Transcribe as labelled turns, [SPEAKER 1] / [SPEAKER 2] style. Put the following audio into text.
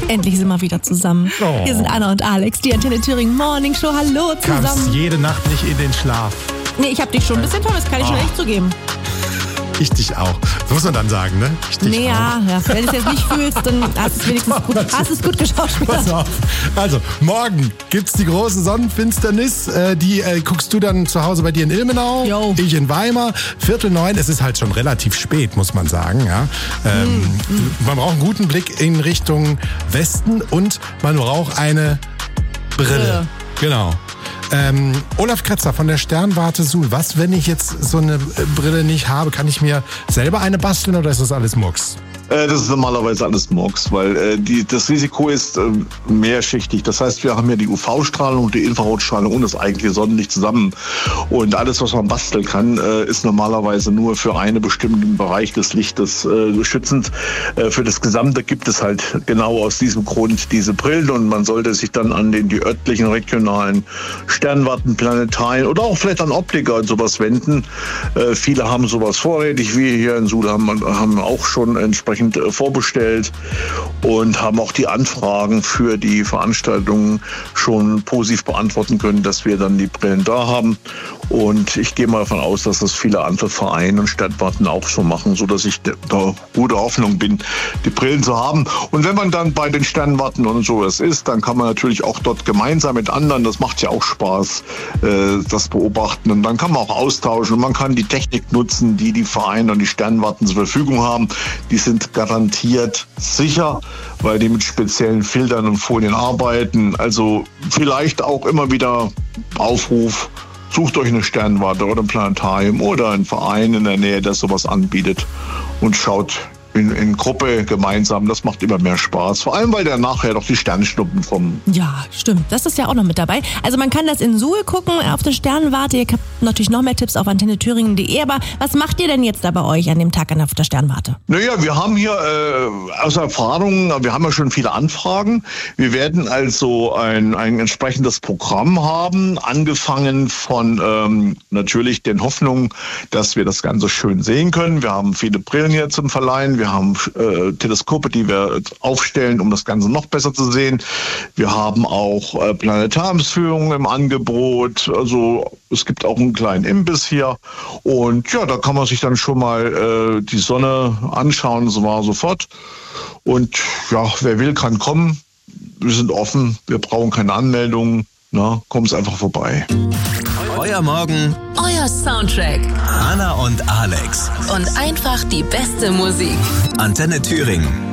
[SPEAKER 1] Endlich sind wir wieder zusammen.
[SPEAKER 2] Oh.
[SPEAKER 1] Hier sind Anna und Alex, die Antenne Thüringen Morning Show. Hallo zusammen.
[SPEAKER 2] Kamst jede Nacht nicht in den Schlaf.
[SPEAKER 1] Nee, ich hab dich schon ein bisschen vermisst, kann ich schon echt zugeben.
[SPEAKER 2] Ich dich auch. Das muss man dann sagen, ne? Ich dich auch.
[SPEAKER 1] Ja, wenn du es jetzt nicht fühlst, dann hast du es wenigstens gut geschauspielert.
[SPEAKER 2] Pass auf. Also, morgen gibt's die große Sonnenfinsternis. Die guckst du dann zu Hause bei dir in Ilmenau.
[SPEAKER 1] Jo.
[SPEAKER 2] Ich in Weimar. 8:45. Es ist halt schon relativ spät, muss man sagen. Ja? Man braucht einen guten Blick in Richtung Westen und man braucht eine Brille. Genau. Olaf Kretzer von der Sternwarte Suhl. Was, wenn ich jetzt so eine Brille nicht habe? Kann ich mir selber eine basteln oder ist das alles Murks?
[SPEAKER 3] Das ist normalerweise alles Murks, weil das Risiko ist mehrschichtig. Das heißt, wir haben ja die UV-Strahlung, die Infrarotstrahlung und das eigentliche Sonnenlicht zusammen. Und alles, was man basteln kann, ist normalerweise nur für einen bestimmten Bereich des Lichtes schützend. Für das Gesamte gibt es halt genau aus diesem Grund diese Brillen und man sollte sich dann an die örtlichen, regionalen Sternwarten, Planetarien oder auch vielleicht an Optiker und sowas wenden. Viele haben sowas vorrätig. Wir hier in Suhl haben auch schon entsprechend vorbestellt und haben auch die Anfragen für die Veranstaltungen schon positiv beantworten können, dass wir dann die Brillen da haben. Und ich gehe mal davon aus, dass das viele andere Vereine und Sternwarten auch so machen, sodass ich da gute Hoffnung bin, die Brillen zu haben. Und wenn man dann bei den Sternwarten und sowas ist, dann kann man natürlich auch dort gemeinsam mit anderen, das macht ja auch Spaß, das beobachten. Und dann kann man auch austauschen und man kann die Technik nutzen, die Vereine und die Sternwarten zur Verfügung haben. Die sind garantiert sicher, weil die mit speziellen Filtern und Folien arbeiten. Also vielleicht auch immer wieder Aufruf, sucht euch eine Sternwarte oder ein Planetarium oder einen Verein in der Nähe, der sowas anbietet und schaut in Gruppe gemeinsam. Das macht immer mehr Spaß. Vor allem, weil da nachher doch die Sternschnuppen kommen.
[SPEAKER 1] Ja, stimmt. Das ist ja auch noch mit dabei. Also man kann das in Suhl gucken auf der Sternwarte. Ihr habt natürlich noch mehr Tipps auf antennethüringen.de. Aber was macht ihr denn jetzt da bei euch an dem Tag auf der Sternwarte?
[SPEAKER 3] Naja, wir haben hier aus Erfahrung, wir haben ja schon viele Anfragen. Wir werden also ein entsprechendes Programm haben, angefangen von natürlich den Hoffnungen, dass wir das Ganze schön sehen können. Wir haben viele Brillen hier zum Verleihen. Wir haben Teleskope, die wir aufstellen, um das Ganze noch besser zu sehen. Wir haben auch Planetariumsführungen im Angebot. Also es gibt auch einen kleinen Imbiss hier. Und ja, da kann man sich dann schon mal die Sonne anschauen, so war sofort. Und ja, wer will, kann kommen. Wir sind offen, wir brauchen keine Anmeldungen. Na, kommt's einfach vorbei.
[SPEAKER 4] Euer Morgen,
[SPEAKER 5] euer Soundtrack.
[SPEAKER 4] Anna und Alex.
[SPEAKER 5] Und einfach die beste Musik.
[SPEAKER 4] Antenne Thüringen.